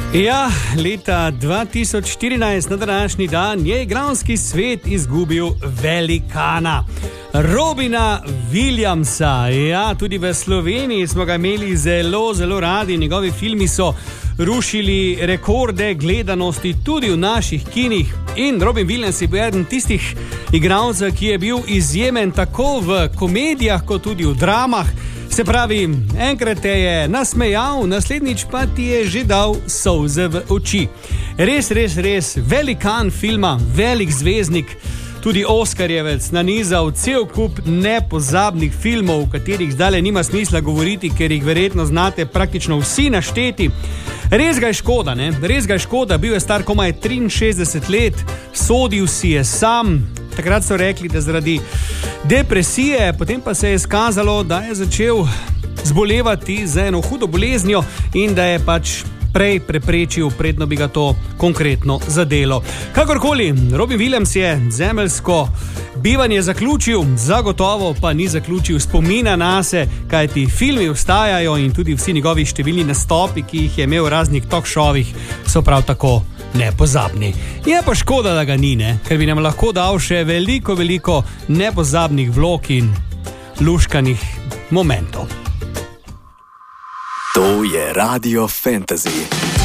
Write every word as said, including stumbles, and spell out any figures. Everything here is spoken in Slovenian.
Ja, leta dva tisoč štirinajst na današnji dan je igralski svet izgubil velikana, Robina Williamsa. Ja, tudi v Sloveniji smo ga imeli zelo, zelo radi. Njegovi filmi so rušili rekorde gledanosti tudi v naših kinih. In Robin Williams je bil eden tistih igralcev, ki je bil izjemen tako v komedijah, kot tudi v dramah. Se pravi, enkrat te je nasmejal, naslednjič pa ti je že dal solze v oči. Res, res, res, velikan filma, velik zvezdnik, tudi Oskarjevec, nanizal cel kup nepozabnih filmov, o katerih zdaj nima smisla govoriti, ker jih verjetno znate praktično vsi našteti. Res ga je škoda, ne? Res ga je škoda, bil je star komaj triinšestdeset let, sodil si je sam. Takrat so rekli, da zaradi depresije, potem pa se je skazalo, da je začel zbolevati za eno hudo boleznjo in da je pač prej preprečil, predno bi ga to konkretno zadelo. Kakorkoli, Robin Williams je zemeljsko bivanje zaključil, zagotovo pa ni zaključil spomina nase, kajti filmi vstajajo in tudi vsi njegovi številni nastopi, ki jih je imel v raznih talk showih, so prav tako nepozabni. Je pa škoda, da ga ni, ne? Ker bi nam lahko dal še veliko, veliko nepozabnih vlog in luškanih momentov. To je Radio Fantasy.